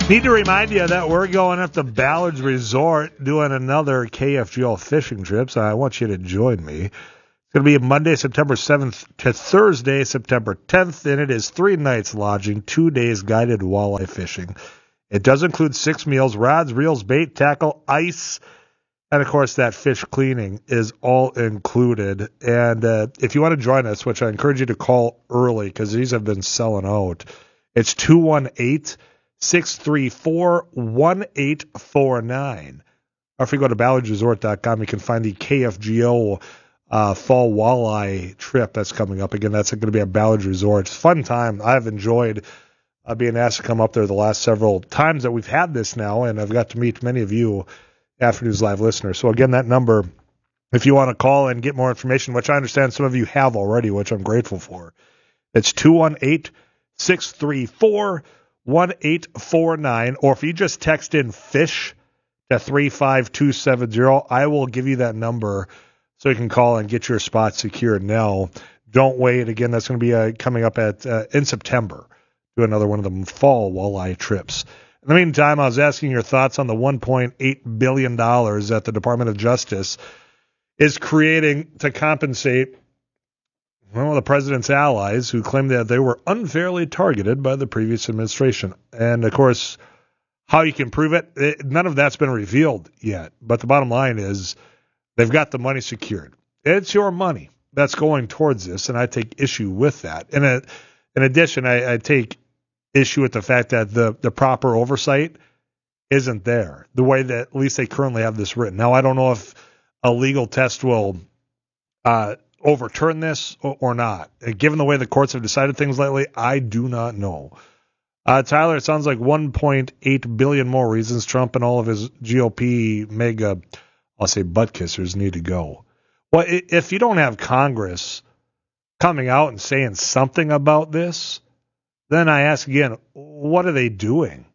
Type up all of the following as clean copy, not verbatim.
Need to remind you that we're going up to Ballard's Resort doing another KFGO fishing trip, so I want you to join me. It's going to be Monday, September 7th to Thursday, September 10th, and it is 3 nights lodging, 2 days guided walleye fishing. It does include 6 meals, rods, reels, bait, tackle, ice, and, of course, that fish cleaning is all included. And if you want to join us, which I encourage you to call early because these have been selling out, it's 218-634-1849. Or if you go to ballardsresort.com, you can find the KFGO fall walleye trip that's coming up. Again, that's going to be at Ballards Resort. It's a fun time. I've enjoyed being asked to come up there the last several times that we've had this now, and I've got to meet many of you Afternoons Live listeners. So again, that number, if you want to call and get more information, which I understand some of you have already, which I'm grateful for, it's 218-634-1849, or if you just text in FISH to 35270, I will give you that number so you can call and get your spot secured now. Don't wait. Again, that's going to be coming up in September. Do another one of them fall walleye trips. In the meantime, I was asking your thoughts on the $1.8 billion that the Department of Justice is creating to compensate the president's allies who claimed that they were unfairly targeted by the previous administration. And, of course, how you can prove it, none of that's been revealed yet. But the bottom line is they've got the money secured. It's your money that's going towards this, and I take issue with that. And in addition, I take issue with the fact that the proper oversight isn't there, the way that at least they currently have this written. Now, I don't know if a legal test will overturn this or not. Given the way the courts have decided things lately, I do not know. Tyler, it sounds like 1.8 billion more reasons Trump and all of his GOP mega, I'll say butt kissers, need to go. Well, if you don't have Congress coming out and saying something about this, then I ask again, what are they doing?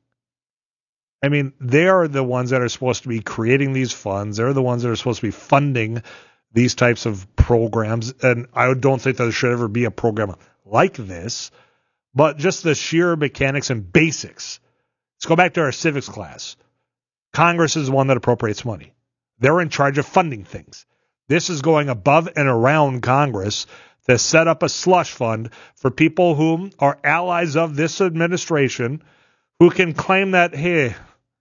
I mean, they are the ones that are supposed to be creating these funds. They're the ones that are supposed to be funding these types of programs. And I don't think there should ever be a program like this. But just the sheer mechanics and basics. Let's go back to our civics class. Congress is the one that appropriates money. They're in charge of funding things. This is going above and around Congress to set up a slush fund for people who are allies of this administration who can claim that, hey,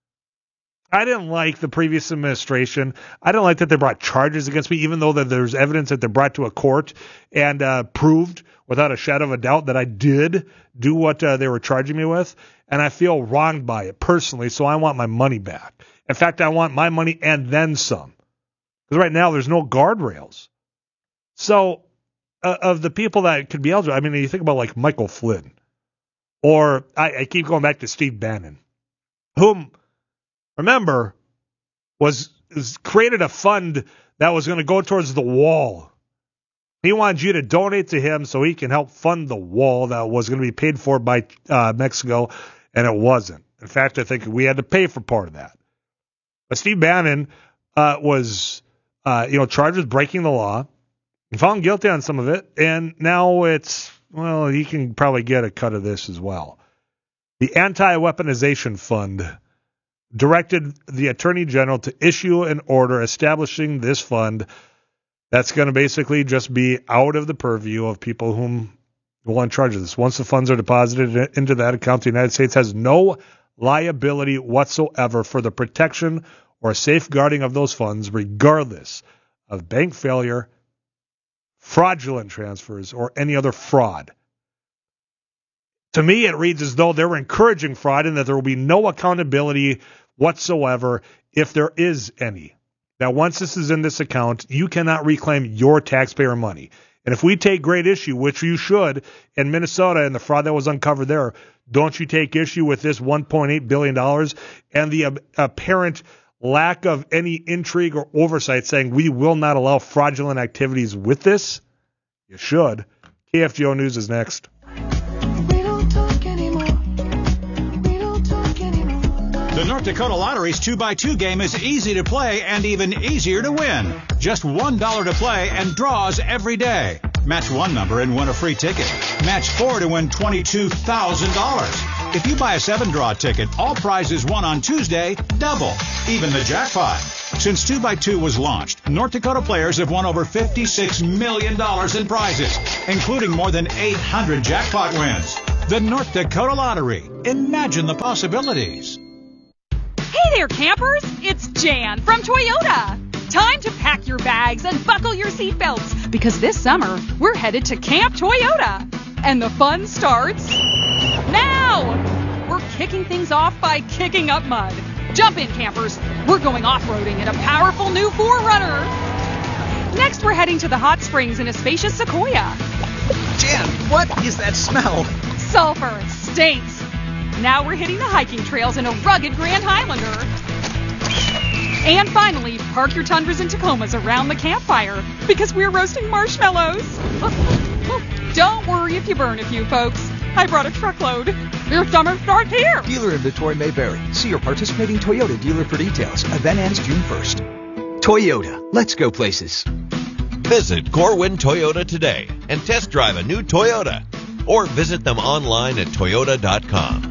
I didn't like the previous administration. I didn't like that they brought charges against me, even though that there's evidence that they're brought to a court and proved without a shadow of a doubt that I did do what they were charging me with. And I feel wronged by it personally, so I want my money back. In fact, I want my money and then some. Because right now there's no guardrails. So of the people that could be eligible, I mean, you think about like Michael Flynn, or I keep going back to Steve Bannon, whom, remember, was created a fund that was going to go towards the wall. He wanted you to donate to him so he can help fund the wall that was going to be paid for by Mexico, and it wasn't. In fact, I think we had to pay for part of that. But Steve Bannon was charged with breaking the law. He found guilty on some of it, and now he can probably get a cut of this as well. The Anti-Weaponization Fund directed the Attorney General to issue an order establishing this fund that's going to basically just be out of the purview of people who are in charge of this. Once the funds are deposited into that account, the United States has no liability whatsoever for the protection or safeguarding of those funds, regardless of bank failure, fraudulent transfers, or any other fraud. To me, it reads as though they're encouraging fraud and that there will be no accountability whatsoever if there is any. Now, once this is in this account, you cannot reclaim your taxpayer money. And if we take great issue, which you should, in Minnesota and the fraud that was uncovered there, don't you take issue with this $1.8 billion and the apparent lack of any intrigue or oversight saying we will not allow fraudulent activities with this? You should. KFGO News is next. The North Dakota Lottery's 2x2 game is easy to play and even easier to win. Just $1 to play and draws every day. Match one number and win a free ticket. Match 4 to win $22,000. If you buy a 7-draw ticket, all prizes won on Tuesday double, even the jackpot. Since 2x2 was launched, North Dakota players have won over $56 million in prizes, including more than 800 jackpot wins. The North Dakota Lottery. Imagine the possibilities. Hey there, campers! It's Jan from Toyota. Time to pack your bags and buckle your seatbelts, because this summer we're headed to Camp Toyota. And the fun starts now! We're kicking things off by kicking up mud. Jump in, campers. We're going off-roading in a powerful new 4Runner. Next, we're heading to the hot springs in a spacious Sequoia. Jan, what is that smell? Sulfur. It stinks. Now we're hitting the hiking trails in a rugged Grand Highlander. And finally, park your Tundras and Tacomas around the campfire, because we're roasting marshmallows. Don't worry if you burn a few, folks. I brought a truckload. Your summer starts here. Dealer inventory may vary. See your participating Toyota dealer for details. Event ends June 1st. Toyota. Let's go places. Visit Corwin Toyota today and test drive a new Toyota. Or visit them online at toyota.com.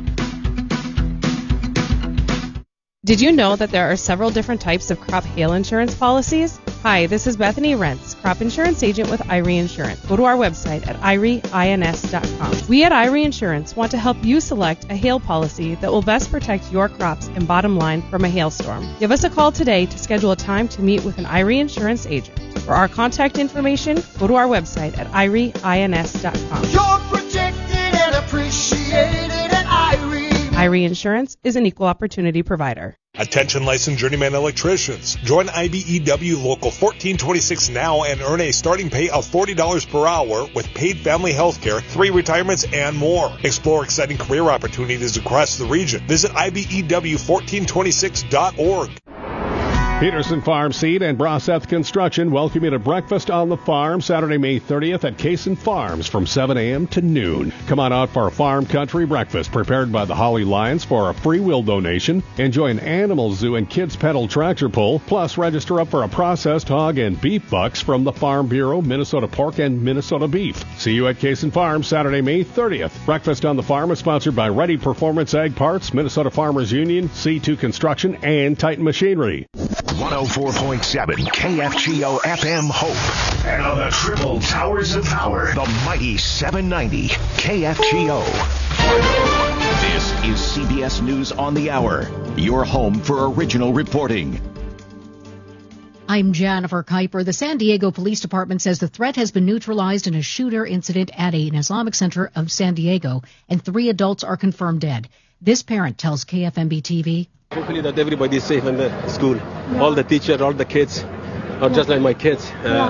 Did you know that there are several different types of crop hail insurance policies? Hi, this is Bethany Rentz, crop insurance agent with IRE Insurance. Go to our website at ireins.com. We at IRE Insurance want to help you select a hail policy that will best protect your crops and bottom line from a hailstorm. Give us a call today to schedule a time to meet with an IRE Insurance agent. For our contact information, go to our website at ireins.com. You're protected and appreciated at IRE. IRE Insurance is an equal opportunity provider. Attention licensed journeyman electricians. Join IBEW Local 1426 now and earn a starting pay of $40 per hour with paid family health care, 3 retirements, and more. Explore exciting career opportunities across the region. Visit IBEW1426.org. Peterson Farm Seed and Braseth Construction welcome you to Breakfast on the Farm Saturday, May 30th at Cason Farms from 7 a.m. to noon. Come on out for a farm country breakfast prepared by the Holly Lions for a free will donation. Enjoy an animal zoo and kids pedal tractor pull. Plus, register up for a processed hog and beef bucks from the Farm Bureau, Minnesota Pork, and Minnesota Beef. See you at Cason Farms Saturday, May 30th. Breakfast on the Farm is sponsored by Ready Performance Ag Parts, Minnesota Farmers Union, C2 Construction, and Titan Machinery. 104.7 KFGO FM Hope. And on the triple towers of power, the mighty 790 KFGO. This is CBS News on the Hour, your home for original reporting. I'm Jennifer Kuiper. The San Diego Police Department says the threat has been neutralized in a shooter incident at an Islamic center of San Diego, and 3 adults are confirmed dead. This parent tells KFMB-TV, hopefully that everybody is safe in the school. All the teachers, all the kids are just like my kids.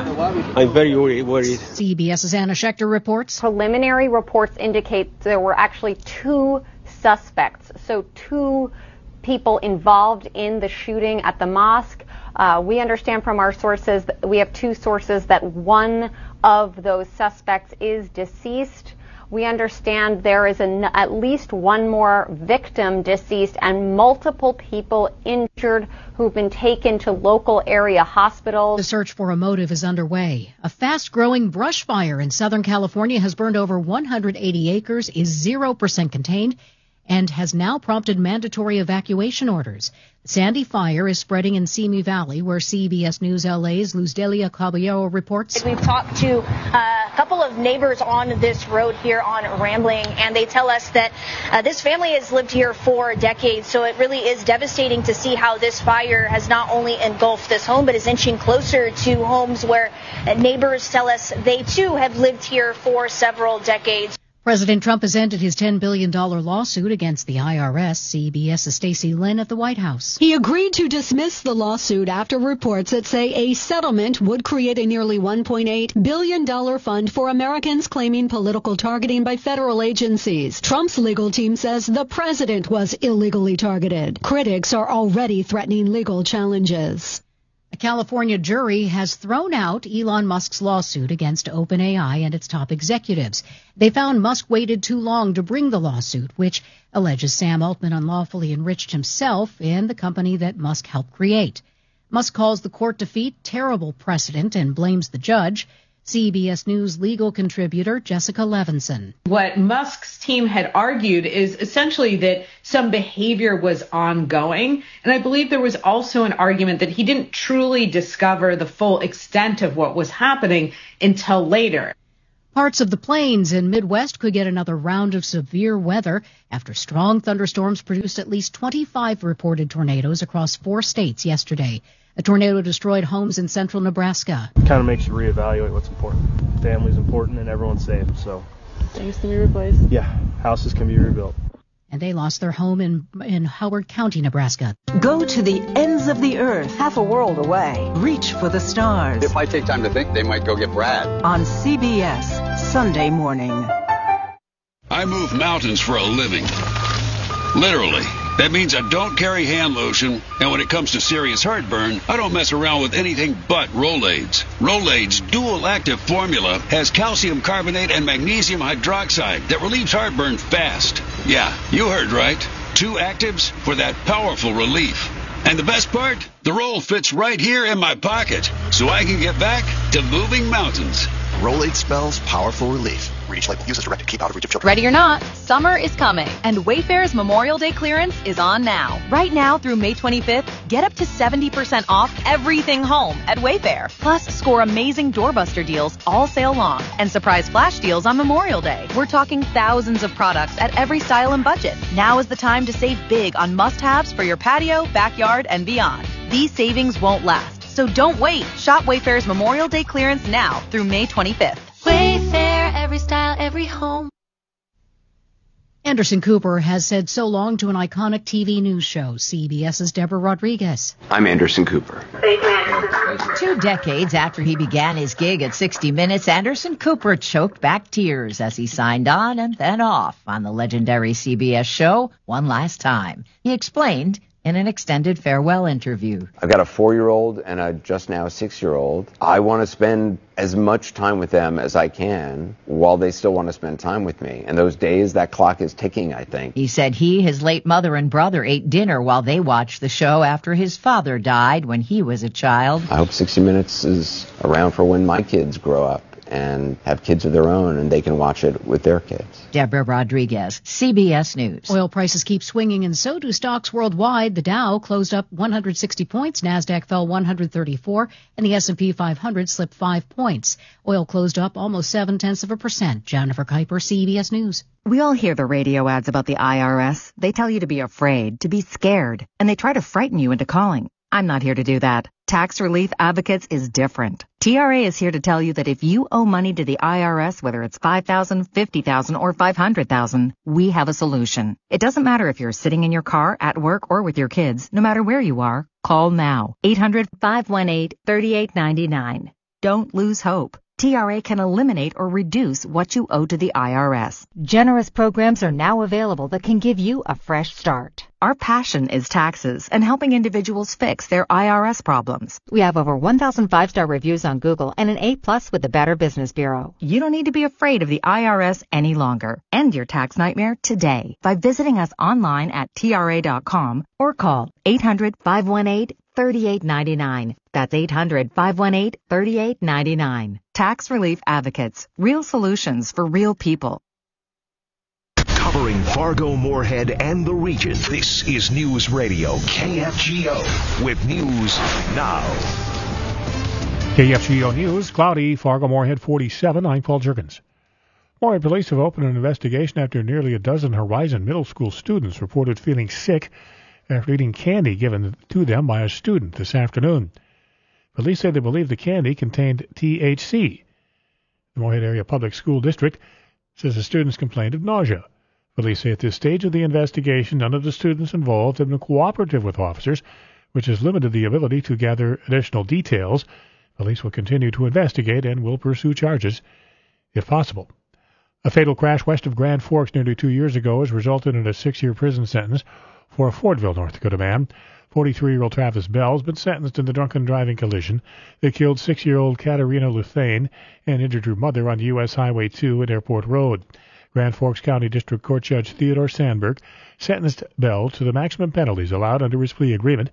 I'm very worried. CBS's Anna Schechter reports. Preliminary reports indicate there were actually 2 suspects, so 2 people involved in the shooting at the mosque. We understand from our sources, we have 2 sources, that one of those suspects is deceased. We understand there is at least one more victim deceased and multiple people injured who've been taken to local area hospitals. The search for a motive is underway. A fast-growing brush fire in Southern California has burned over 180 acres, is 0% contained, and has now prompted mandatory evacuation orders. The Sandy Fire is spreading in Simi Valley, where CBS News LA's Luz Delia Caballero reports. We've talked to a couple of neighbors on this road here on Rambling, and they tell us that this family has lived here for decades, so it really is devastating to see how this fire has not only engulfed this home, but is inching closer to homes where neighbors tell us they too have lived here for several decades. President Trump has ended his $10 billion lawsuit against the IRS. CBS's Stacey Lynn at the White House. He agreed to dismiss the lawsuit after reports that say a settlement would create a nearly $1.8 billion fund for Americans claiming political targeting by federal agencies. Trump's legal team says the president was illegally targeted. Critics are already threatening legal challenges. A California jury has thrown out Elon Musk's lawsuit against OpenAI and its top executives. They found Musk waited too long to bring the lawsuit, which alleges Sam Altman unlawfully enriched himself and the company that Musk helped create. Musk calls the court defeat terrible precedent and blames the judge. CBS News legal contributor Jessica Levinson. What Musk's team had argued is essentially that some behavior was ongoing, and I believe there was also an argument that he didn't truly discover the full extent of what was happening until later. Parts of the plains and Midwest could get another round of severe weather after strong thunderstorms produced at least 25 reported tornadoes across 4 states yesterday. A tornado destroyed homes in central Nebraska. Kind of makes you reevaluate what's important. Family's important and everyone's safe, so. Things can be replaced. Yeah, houses can be rebuilt. And they lost their home in Howard County, Nebraska. Go to the ends of the earth, half a world away. Reach for the stars. If I take time to think, they might go get Brad. On CBS, Sunday morning. I move mountains for a living. Literally. That means I don't carry hand lotion, and when it comes to serious heartburn, I don't mess around with anything but Rolaids. Rolaids' dual-active formula has calcium carbonate and magnesium hydroxide that relieves heartburn fast. Yeah, you heard right. 2 actives for that powerful relief. And the best part? The roll fits right here in my pocket, so I can get back to moving mountains. Rolaids spells powerful relief. Reach label. Use as directed. Keep out of reach of children. Ready or not, summer is coming, and Wayfair's Memorial Day clearance is on now. Right now through May 25th, get up to 70% off everything home at Wayfair. Plus, score amazing doorbuster deals all sale long and surprise flash deals on Memorial Day. We're talking thousands of products at every style and budget. Now is the time to save big on must-haves for your patio, backyard, and beyond. These savings won't last, so don't wait. Shop Wayfair's Memorial Day clearance now through May 25th. Wayfair, every style, every home. Anderson Cooper has said so long to an iconic TV news show. CBS's Deborah Rodriguez. I'm Anderson Cooper. 2 decades after he began his gig at 60 Minutes, Anderson Cooper choked back tears as he signed on and then off on the legendary CBS show one last time. He explained in an extended farewell interview. I've got a 4-year-old and a just now 6-year-old. I want to spend as much time with them as I can while they still want to spend time with me. And those days, that clock is ticking, I think. He said he, his late mother, and brother ate dinner while they watched the show after his father died when he was a child. I hope 60 Minutes is around for when my kids grow up and have kids of their own, and they can watch it with their kids. Deborah Rodriguez, CBS News. Oil prices keep swinging, and so do stocks worldwide. The Dow closed up 160 points, NASDAQ fell 134, and the S&P 500 slipped 5 points. Oil closed up almost 0.7%. Jennifer Kuiper, CBS News. We all hear the radio ads about the IRS. They tell you to be afraid, to be scared, and they try to frighten you into calling. I'm not here to do that. Tax Relief Advocates is different. TRA is here to tell you that if you owe money to the IRS, whether it's $5,000, $50,000, or $500,000, we have a solution. It doesn't matter if you're sitting in your car, at work, or with your kids. No matter where you are, call now. 800-518-3899. Don't lose hope. TRA can eliminate or reduce what you owe to the IRS. Generous programs are now available that can give you a fresh start. Our passion is taxes and helping individuals fix their IRS problems. We have over 1,000 5-star reviews on Google and an A+ with the Better Business Bureau. You don't need to be afraid of the IRS any longer. End your tax nightmare today by visiting us online at TRA.com or call 800-518-3899. That's 800-518-3899. Tax Relief Advocates. Real solutions for real people. Covering Fargo, Moorhead, and the region, this is News Radio KFGO with News Now. KFGO News, cloudy, Fargo, Moorhead 47. I'm Paul Jerkins. Moorhead police have opened an investigation after nearly a dozen Horizon Middle School students reported feeling sick after eating candy given to them by a student this afternoon. Police say they believe the candy contained THC. The Moorhead Area Public School District says the students complained of nausea. Police say at this stage of the investigation, none of the students involved have been cooperative with officers, which has limited the ability to gather additional details. Police will continue to investigate and will pursue charges if possible. A fatal crash west of Grand Forks nearly 2 years ago has resulted in a 6-year prison sentence for a Fordville, North Dakota man. 43-year-old Travis Bell has been sentenced in the drunken driving collision that killed 6-year-old Katarina Luthane and injured her mother on U.S. Highway 2 at Airport Road. Grand Forks County District Court Judge Theodore Sandberg sentenced Bell to the maximum penalties allowed under his plea agreement.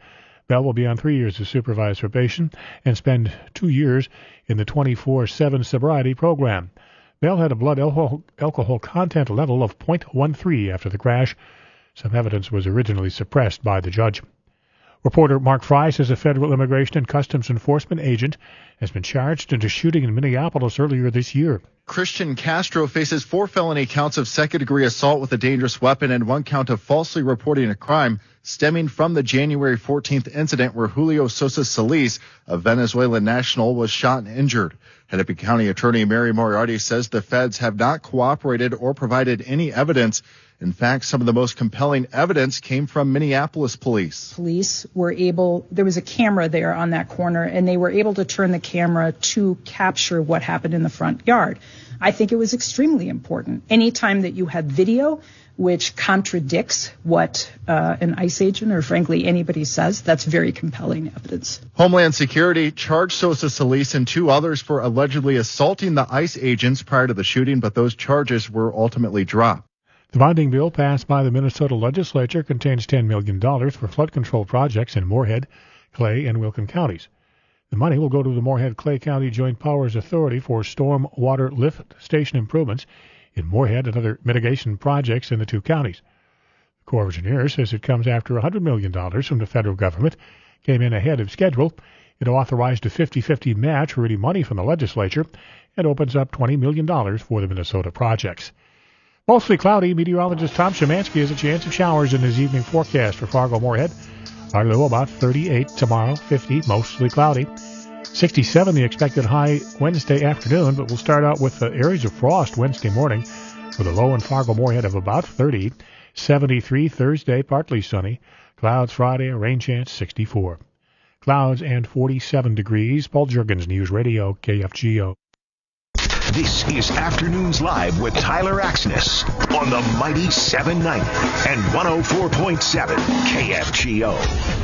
Bell will be on 3 years of supervised probation and spend 2 years in the 24/7 sobriety program. Bell had a blood alcohol content level of 0.13 after the crash. Some evidence was originally suppressed by the judge. Reporter Mark Fry says a federal immigration and customs enforcement agent has been charged in a shooting in Minneapolis earlier this year. Christian Castro faces 4 felony counts of second-degree assault with a dangerous weapon and 1 count of falsely reporting a crime stemming from the January 14th incident where Julio Sosa Solis, a Venezuelan national, was shot and injured. Hennepin County Attorney Mary Moriarty says the feds have not cooperated or provided any evidence. In fact, some of the most compelling evidence came from Minneapolis police. Police were able, there was a camera there on that corner, and they were able to turn the camera to capture what happened in the front yard. I think it was extremely important. Anytime that you have video which contradicts what an ICE agent or frankly anybody says, that's very compelling evidence. Homeland Security charged Sosa Solis and 2 others for allegedly assaulting the ICE agents prior to the shooting, but those charges were ultimately dropped. The bonding bill passed by the Minnesota legislature contains $10 million for flood control projects in Moorhead, Clay, and Wilkin counties. The money will go to the Moorhead-Clay County Joint Powers Authority for storm water lift station improvements in Moorhead and other mitigation projects in the 2 counties. The Corps of Engineers says it comes after $100 million from the federal government came in ahead of schedule. It authorized a 50-50 match for any money from the legislature and opens up $20 million for the Minnesota projects. Mostly cloudy. Meteorologist Tom Szymanski has a chance of showers in his evening forecast for Fargo-Moorhead. Our low about 38 tomorrow, 50, mostly cloudy. 67 the expected high Wednesday afternoon, but we'll start out with areas of frost Wednesday morning with a low in Fargo-Moorhead of about 30. 73 Thursday, partly sunny. Clouds Friday, a rain chance 64. Clouds and 47 degrees. Paul Juergens, News Radio, KFGO. This is Afternoons Live with Tyler Axness on the Mighty 790 and 104.7 KFGO.